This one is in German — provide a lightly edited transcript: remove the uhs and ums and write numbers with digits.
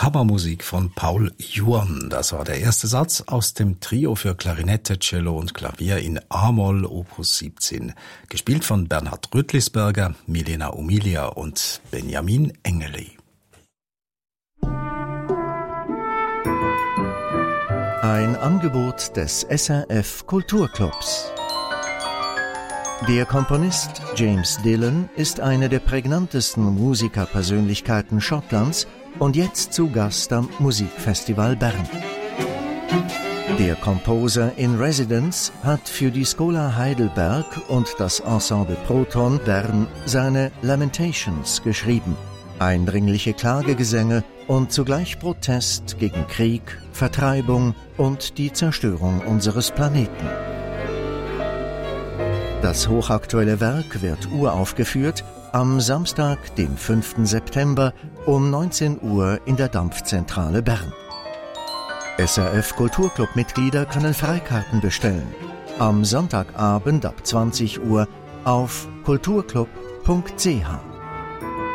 Kammermusik von Paul Juon. Das war der erste Satz aus dem Trio für Klarinette, Cello und Klavier in A-Moll, Opus 17. Gespielt von Bernhard Rüttlisberger, Milena Umilia und Benjamin Engeli. Ein Angebot des SRF Kulturclubs. Der Komponist James Dillon ist eine der prägnantesten Musikerpersönlichkeiten Schottlands und jetzt zu Gast am Musikfestival Bern. Der Composer in Residence hat für die Schola Heidelberg und das Ensemble Proton Bern seine Lamentations geschrieben. Eindringliche Klagegesänge und zugleich Protest gegen Krieg, Vertreibung und die Zerstörung unseres Planeten. Das hochaktuelle Werk wird uraufgeführt am Samstag, dem 5. September um 19 Uhr in der Dampfzentrale Bern. SRF Kulturclub-Mitglieder können Freikarten bestellen. Am Sonntagabend ab 20 Uhr auf kulturclub.ch.